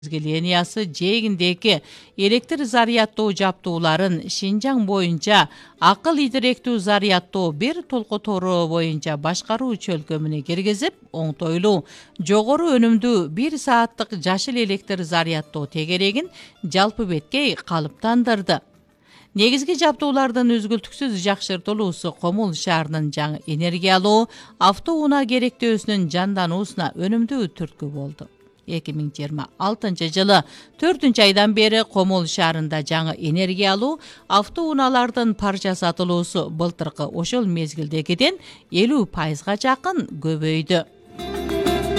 Линиясы жээгиндеги электр зарядтоо жабдууларын Шинжаң боюнча акыл идиректүү зарядтоо бир толкотору боюнча башкаруу чөлкөмүнө киргизип, оңтойлуу, жогору өнүмдүү 1 сааттык жашыл электр зарядтоо тегерегин жалпы беткей калыптандырды. Негизги жабдуулардын үзгүлтүксүз жакшыртылуусу Комул шаарынын жаңы энергиялуу автоунаа керектөөсүнүн жандануусуна өнүмдүү түрткү болду. 2026 жылы 4-айдан бери Комул шаарында жаңы энергиялуу автоунаалардын парча сатылуусу былтыркы ошол мезгилдегиден 50%га жакын көбөйдү.